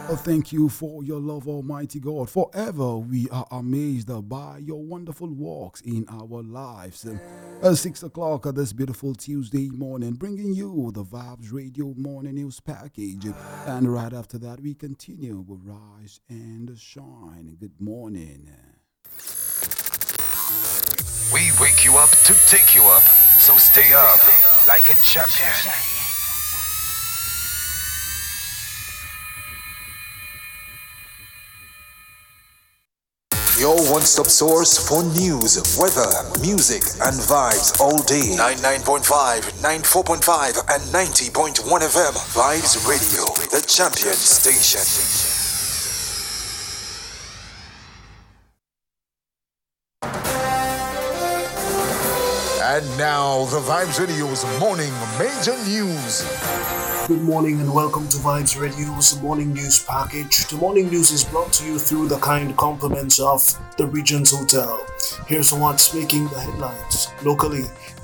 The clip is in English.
Thank you for your love, Almighty God. Forever we are amazed by your wonderful works in our lives. 6 o'clock this beautiful Tuesday morning, bringing you the Vibes Radio Morning News Package. And right after that, we continue with Rise and Shine. Good morning. We wake you up to take you up. So stay up like a champion. Your one-stop source for news, weather, music, and vibes all day. 99.5, 94.5, and 90.1 FM. Vibes Radio, the champion station. And now, the Vibes Radio's morning major news. Good morning and welcome to Vibes Radio's morning news package. The morning news is brought to you through the kind compliments of the Regents Hotel. Here's what's making the headlines locally.